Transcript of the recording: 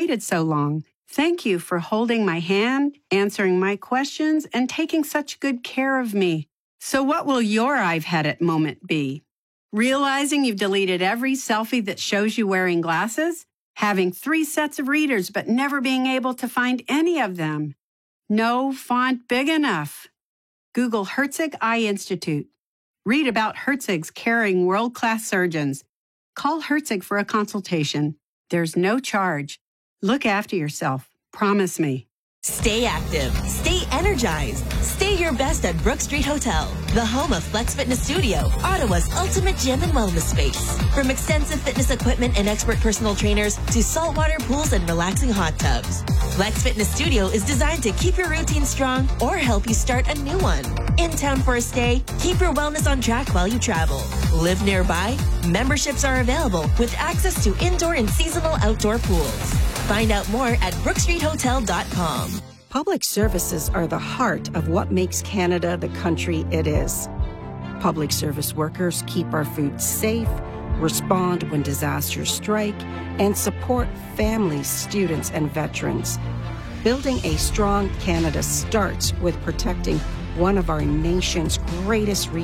waited so long. Thank you for holding my hand, answering my questions, and taking such good care of me. So what will your I've had it moment be? Realizing you've deleted every selfie that shows you wearing glasses? Having 3 sets of readers but never being able to find any of them? No font big enough? Google Herzig Eye Institute. Read about Herzig's caring world-class surgeons. Call Herzig for a consultation. There's no charge. Look after yourself. Promise me. Stay active. Stay energized. Stay your best at Brook Street Hotel, the home of Flex Fitness Studio, Ottawa's ultimate gym and wellness space. From extensive fitness equipment and expert personal trainers to saltwater pools and relaxing hot tubs, Flex Fitness Studio is designed to keep your routine strong or help you start a new one. In town for a stay? Keep your wellness on track while you travel. Live nearby? Memberships are available with access to indoor and seasonal outdoor pools. Find out more at brookstreethotel.com. Public services are the heart of what makes Canada the country it is. Public service workers keep our food safe, respond when disasters strike, and support families, students, and veterans. Building a strong Canada starts with protecting one of our nation's greatest